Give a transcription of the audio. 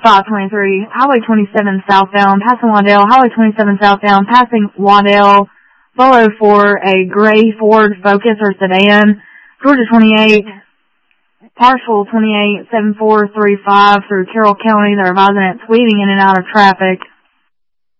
523, Highway 27 southbound, passing Waddell, Highway 27 southbound, passing Waddell, follow for a gray Ford Focus or sedan, Georgia 28, Parcel 28, 7435 through Carroll County. They're advising it's weaving in and out of traffic.